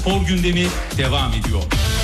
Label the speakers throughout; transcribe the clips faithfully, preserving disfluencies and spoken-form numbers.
Speaker 1: spor gündemi devam ediyor.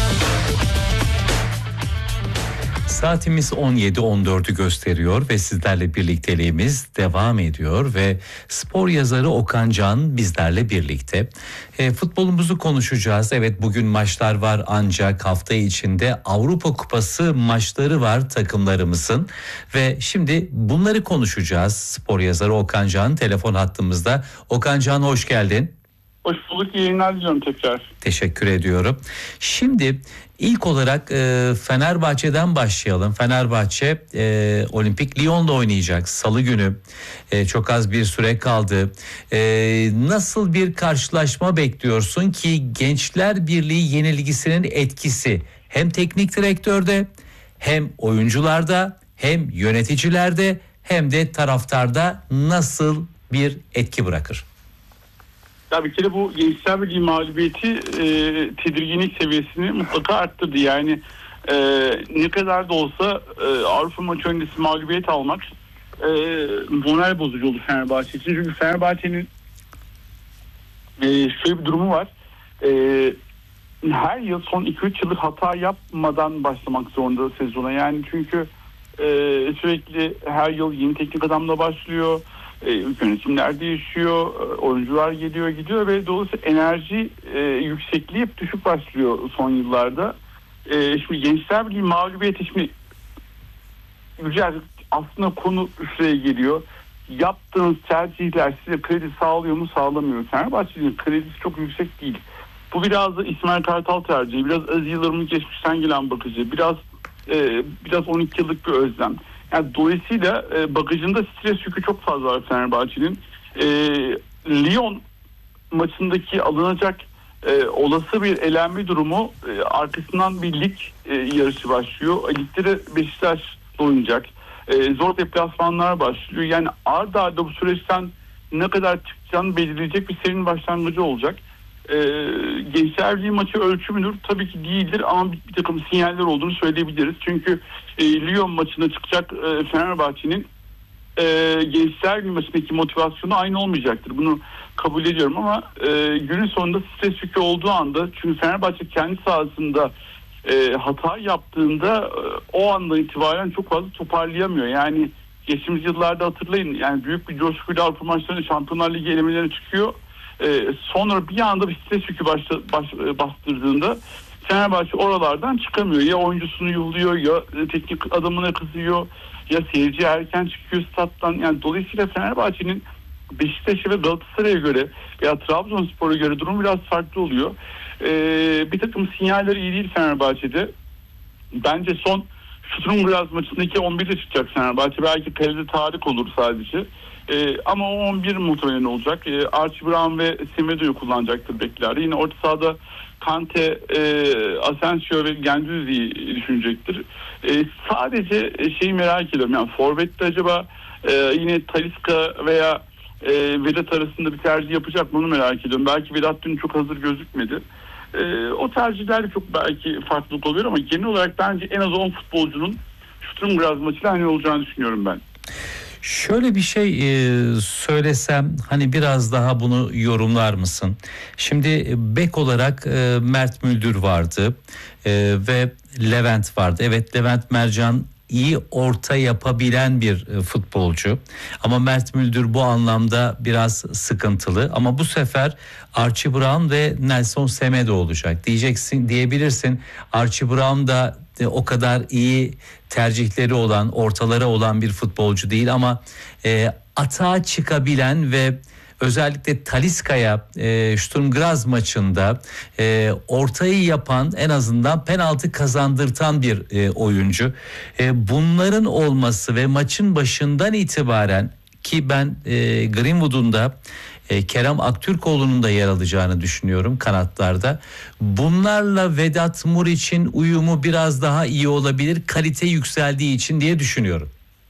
Speaker 2: Saatimiz on yedi on dördü gösteriyor ve sizlerle birlikteliğimiz devam ediyor ve spor yazarı Okan Can bizlerle birlikte. E, futbolumuzu konuşacağız. Evet, bugün maçlar var ancak hafta içinde Avrupa Kupası maçları var takımlarımızın ve şimdi bunları konuşacağız. Spor yazarı Okan Can telefon hattımızda. Okan Can, hoş geldin.
Speaker 3: Hoş bulduk, iyi yayınlar diliyorum tekrar.
Speaker 2: Teşekkür ediyorum. Şimdi ilk olarak e, Fenerbahçe'den başlayalım. Fenerbahçe e, Olimpik Lyon'la oynayacak Salı günü. E, çok az bir süre kaldı. E, nasıl bir karşılaşma bekliyorsun ki Gençler Birliği yenilgisinin etkisi hem teknik direktörde hem oyuncularda hem yöneticilerde hem de taraftarda nasıl bir etki bırakır?
Speaker 3: Ya bir kere bu Gençler Birliği mağlubiyeti e, tedirginlik seviyesini mutlaka arttırdı. Yani e, ne kadar da olsa e, Avrupa maçı öncesi mağlubiyet almak e, moral bozucu oldu Fenerbahçe için. Çünkü Fenerbahçe'nin e, şöyle bir durumu var. E, her yıl son iki üç yıllık hata yapmadan başlamak zorunda sezona. Yani çünkü e, sürekli her yıl yeni teknik adamla başlıyor. E, yönetimler değişiyor, e, oyuncular geliyor gidiyor ve dolayısıyla enerji e, yüksekliği hep düşük başlıyor son yıllarda. E, şimdi Gençler Birliği mağlubiyeti şimdi güzel, aslında konu şuraya geliyor. Yaptığınız tercihler size kredi sağlıyor mu, sağlamıyor. Fenerbahçe'nin kredisi çok yüksek değil. Bu biraz da İsmail Kartal tercihi, biraz Aziz Yıldırım'ın geçmişten gelen bakıcı, biraz e, biraz on iki yıllık bir özlem. Yani dolayısıyla e, bagajında stres yükü çok fazla var Fenerbahçe'nin. E, Lyon maçındaki alınacak e, olası bir elenme durumu e, arkasından bir lig e, yarışı başlıyor. Ligde de Beşiktaş oynayacak. E, zor deplasmanlar başlıyor. Yani arda arda bu süreçten ne kadar çıkacağını belirleyecek bir serinin başlangıcı olacak. E, Gençler Birliği maçı ölçü müdür? Tabii ki değildir ama bir, bir takım sinyaller olduğunu söyleyebiliriz. Çünkü e, Lyon maçına çıkacak e, Fenerbahçe'nin e, Gençler Birliği maçındaki motivasyonu aynı olmayacaktır. Bunu kabul ediyorum ama e, günün sonunda stres yükü olduğu anda, çünkü Fenerbahçe kendi sahasında e, hata yaptığında e, o andan itibaren çok fazla toparlayamıyor. Yani geçtiğimiz yıllarda hatırlayın, yani büyük bir coşkuyla Avrupa maçlarına, Şampiyonlar Ligi elemelerine çıkıyor. Ee, sonra bir anda bir stres yükü başla, baş, bastırdığında Fenerbahçe oralardan çıkamıyor. Ya oyuncusunu yolluyor, ya teknik adamına kızıyor, ya seyirci erken çıkıyor stat'tan. Yani dolayısıyla Fenerbahçe'nin Beşiktaş'a ve Galatasaray'a göre veya Trabzonspor'a göre durum biraz farklı oluyor. Ee, bir takım sinyaller iyi değil Fenerbahçe'de. Bence son Stuttgart maçındaki on birde çıkacak Fenerbahçe. Belki kalede Tarık olur sadece. Ee, ama o on bir muhtemelen olacak. Ee, Archie Brown ve Semedo'yu kullanacaktır bekler. Yine orta sahada Kante, e, Asensio ve Guendouzi'yi düşünecektir. E, sadece şeyi merak ediyorum. Yani forvette acaba e, yine Talisca veya e, Vedat arasında bir tercih yapacak mı, onu merak ediyorum. Belki Vedat dün çok hazır gözükmedi. E, o tercihlerde çok belki farklılık oluyor ama genel olarak bence en az on futbolcunun Stuttgart maçıyla aynı olacağını düşünüyorum ben.
Speaker 2: Şöyle bir şey e, söylesem, hani biraz daha bunu yorumlar mısın? Şimdi bek olarak e, Mert Müldür vardı e, ve Levent vardı. Evet, Levent Mercan iyi orta yapabilen bir e, futbolcu. Ama Mert Müldür bu anlamda biraz sıkıntılı. Ama bu sefer Archie Brown ve Nelson Semedo olacak. Diyeceksin, diyebilirsin. Archie Brown da e, o kadar iyi tercihleri olan, ortalara olan bir futbolcu değil ama e, atağa çıkabilen ve özellikle Talisca'ya e, Sturm Graz maçında e, ortayı yapan, en azından penaltı kazandırtan bir e, oyuncu. E, bunların olması ve maçın başından itibaren, ki ben e, Greenwood'un da e, Kerem Aktürkoğlu'nun da yer alacağını düşünüyorum kanatlarda. Bunlarla Vedat Muriç'in uyumu biraz daha iyi olabilir, kalite yükseldiği için diye düşünüyorum.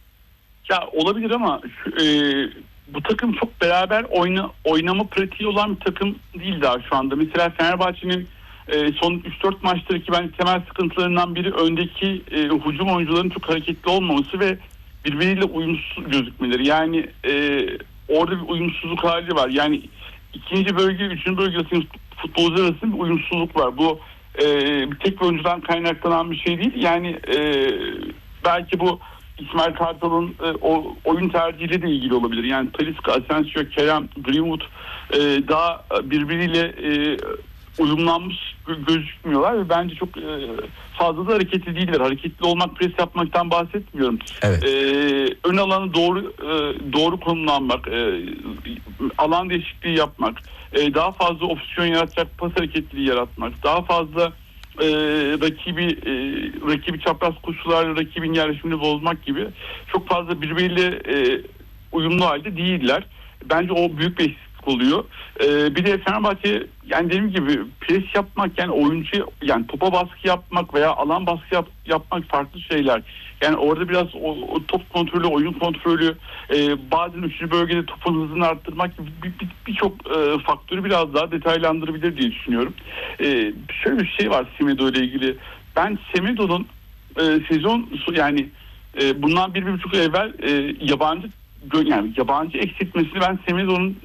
Speaker 3: Ya olabilir ama e, bu takım çok beraber oyna, oynama pratiği olan bir takım değil daha şu anda. Mesela Fenerbahçe'nin e, son üç dört maçtaki bence temel sıkıntılarından biri öndeki e, hücum oyuncularının çok hareketli olmaması ve birbiriyle uyumsuz gözükmeleri. Yani e, orada bir uyumsuzluk hali var. Yani ikinci bölge, üçüncü bölge futbolcular arasında bir uyumsuzluk var. Bu e, tek bir oyuncudan kaynaklanan bir şey değil. Yani e, belki bu İsmail Kartal'ın e, o oyun tercihiyle de ilgili olabilir. Yani Talisca, Asensio, Kerem, Greenwood e, daha birbiriyle e, uyumlanmış gözükmüyorlar ve bence çok e, fazla da hareketli değiller. Hareketli olmak, pres yapmaktan bahsetmiyorum.
Speaker 2: Evet.
Speaker 3: E, ön alanı doğru e, doğru konumlanmak, e, alan değişikliği yapmak, e, daha fazla opsiyon yaratacak pas hareketliliği yaratmak, daha fazla e, rakibi e, rakibi çapraz koşularla rakibin yerleşimini bozmak gibi çok fazla birbiriyle e, uyumlu halde değiller. Bence o büyük bir eksiklik oluyor. Ee, bir de Fenerbahçe, yani dediğim gibi pres yapmak, yani oyuncu, yani topa baskı yapmak veya alan baskı yap, yapmak farklı şeyler. Yani orada biraz o, o top kontrolü, oyun kontrolü, e, bazen üçüncü bölgede topun hızını arttırmak gibi birçok bir, bir e, faktörü biraz daha detaylandırabilir diye düşünüyorum. E, şöyle bir şey var Semedo ile ilgili. Ben Semedo'nun e, sezon yani e, bundan bir, bir buçuk ay evvel e, yabancı yani yabancı eksiltmesini ben Semedo'nun